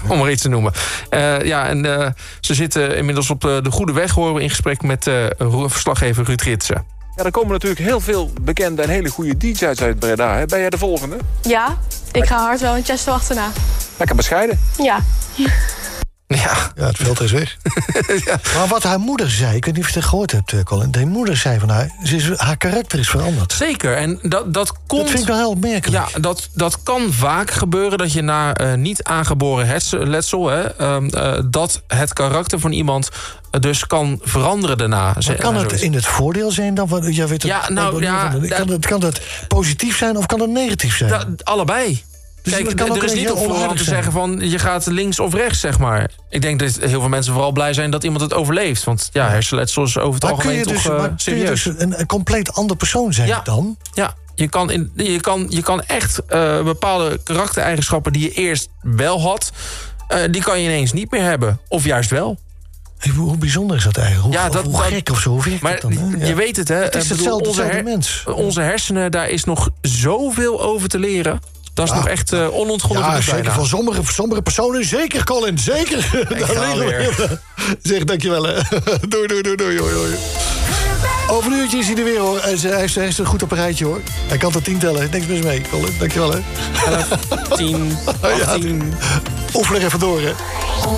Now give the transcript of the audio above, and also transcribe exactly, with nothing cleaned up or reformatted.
Om maar iets te noemen. Uh, ja, en uh, ze zitten inmiddels op uh, de goede weg, horen we in gesprek met uh, verslaggever Ruud Ritsen. Ja, er komen natuurlijk heel veel bekende en hele goede D J's uit Breda. Hè? Ben jij de volgende? Ja, ik ga hard wel een Chesto achterna. Lekker bescheiden. Ja. Ja. Ja, het veld is weg. Ja. Maar wat haar moeder zei, ik weet niet of je het gehoord hebt, Colin. De moeder zei van haar, ze is, haar karakter is veranderd. Zeker, en dat, dat komt... Dat vind ik wel heel opmerkelijk. Ja, dat, dat kan vaak gebeuren, dat je na uh, niet aangeboren hersenletsel... Hè, um, uh, dat het karakter van iemand dus kan veranderen daarna. Maar kan het in het voordeel zijn dan? Wat, ja, weet het, ja, nou, ja, kan, dat, het, kan het positief zijn of kan het negatief zijn? Da, allebei. Dus Kijk, er is niet op voorhand te zeggen van je gaat links of rechts, zeg maar. Ik denk dat heel veel mensen vooral blij zijn dat iemand het overleeft. Want ja, hersenletsel is over het maar algemeen kun je dus, toch uh, maar serieus. Kun je dus een, een compleet ander persoon zijn ja, dan? Ja, je kan, in, je kan, je kan echt uh, bepaalde karaktereigenschappen die je eerst wel had... Uh, die kan je ineens niet meer hebben. Of juist wel. Hey, hoe, hoe bijzonder is dat eigenlijk? Hoe, ja, dat, hoe gek dat, of zo? Hoe werkt maar dat dan? Je ja. weet het, hè? Het is hetzelfde, onze, her, mens. Onze hersenen, daar is nog zoveel over te leren. Dat is ja, nog echt uh, onontgonnen. Ja, zeker van sommige, sommige personen. Zeker, Colin, zeker. Ik ga weer. Zeg, dankjewel. Hè. Doei, doei, doei, doei, doei. Over een uurtje is hij er weer, hoor. Hij is, hij is, hij is er goed op een rijtje, hoor. Hij kan tot tien tellen. Niks mis mee, Colin. Dankjewel, hè. elf, tien, achttien. Ja, oefen er even door, hè.